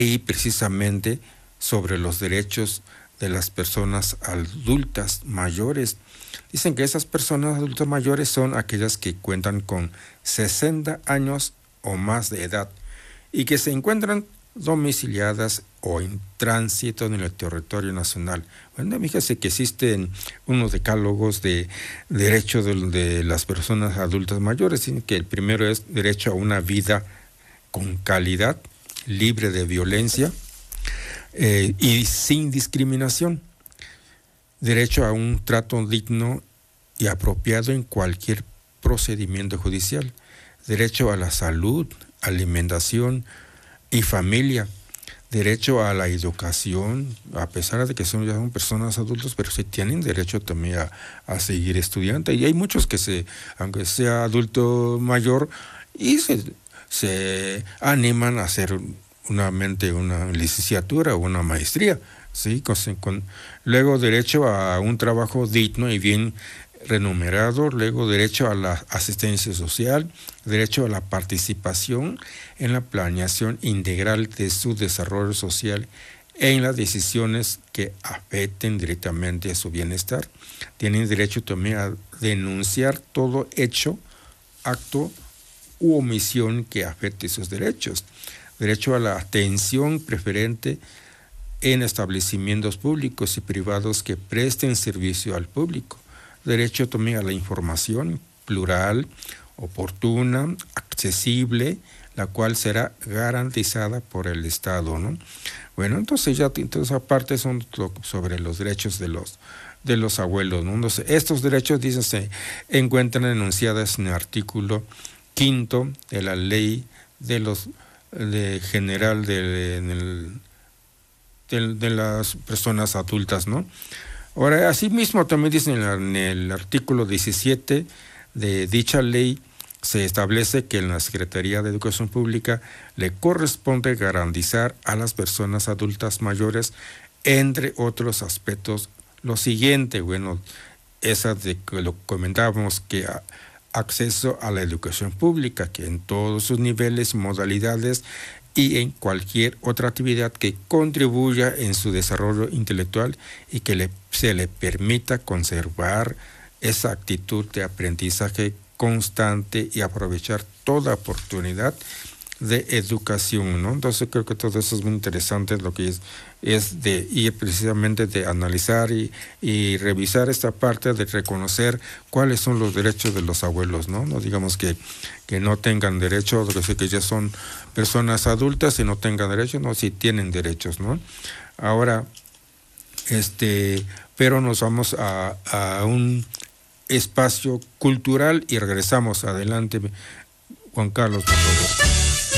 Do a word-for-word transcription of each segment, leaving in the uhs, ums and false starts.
y precisamente sobre los derechos de las personas adultas mayores. Dicen que esas personas adultas mayores son aquellas que cuentan con sesenta años o más de edad y que se encuentran domiciliadas o en tránsito en el territorio nacional. Bueno, fíjese que existen unos decálogos de derechos de, de las personas adultas mayores. Dicen que el primero es derecho a una vida con calidad, libre de violencia, Eh, y sin discriminación, derecho a un trato digno y apropiado en cualquier procedimiento judicial, derecho a la salud, alimentación y familia, derecho a la educación, a pesar de que son ya son personas adultas, pero sí tienen derecho también a, a seguir estudiando. Y hay muchos que se, aunque sea adulto mayor, y se, se animan a hacer una mente una licenciatura o una maestría, ¿sí? Con, con, luego derecho a un trabajo digno y bien remunerado, luego derecho a la asistencia social, derecho a la participación en la planeación integral de su desarrollo social en las decisiones que afecten directamente a su bienestar. Tienen derecho también a denunciar todo hecho, acto u omisión que afecte sus derechos. Derecho a la atención preferente en establecimientos públicos y privados que presten servicio al público. Derecho también a la información plural, oportuna, accesible, la cual será garantizada por el Estado, ¿no? Bueno, entonces ya entonces aparte son sobre los derechos de los de los abuelos, ¿no? Entonces, estos derechos, dicen, se encuentran enunciados en el artículo quinto de la ley de los de general de, en el, de, de las personas adultas, ¿no? Ahora, asimismo, también dicen en, la, en el artículo diecisiete de dicha ley, se establece que en la Secretaría de Educación Pública le corresponde garantizar a las personas adultas mayores, entre otros aspectos, lo siguiente. Bueno, esa de que lo comentábamos, que a, acceso a la educación pública, que en todos sus niveles, modalidades y en cualquier otra actividad que contribuya en su desarrollo intelectual y que le, se le permita conservar esa actitud de aprendizaje constante y aprovechar toda oportunidad de educación, ¿no? Entonces creo que todo eso es muy interesante, lo que es, es de ir precisamente de analizar y, y revisar esta parte de reconocer cuáles son los derechos de los abuelos, ¿no? No digamos que, que no tengan derechos, que ya son personas adultas y no tengan derechos, no, sí tienen derechos, ¿no? Ahora, este, pero nos vamos a, a un espacio cultural y regresamos. Adelante, Juan Carlos, por favor.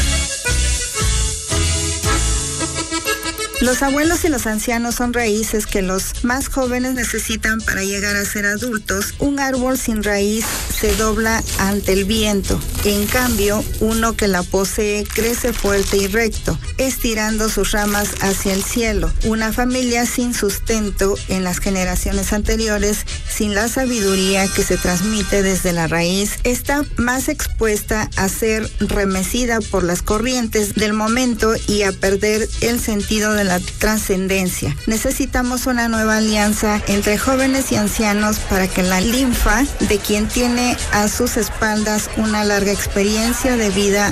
Los abuelos y los ancianos son raíces que los más jóvenes necesitan para llegar a ser adultos. Un árbol sin raíz se dobla ante el viento. En cambio, uno que la posee crece fuerte y recto, estirando sus ramas hacia el cielo. Una familia sin sustento en las generaciones anteriores, sin la sabiduría que se transmite desde la raíz, está más expuesta a ser remecida por las corrientes del momento y a perder el sentido de la trascendencia. Necesitamos una nueva alianza entre jóvenes y ancianos para que la linfa de quien tiene a sus espaldas una larga experiencia de vida